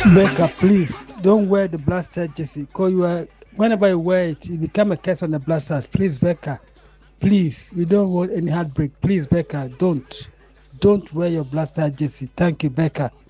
Becca, please don't wear the blaster jersey. Cause whenever you wear it, you become a curse on the blasters. Please, Becca. Please, we don't want any heartbreak. Please, Becca, don't wear your blaster jersey. Thank you, Becca.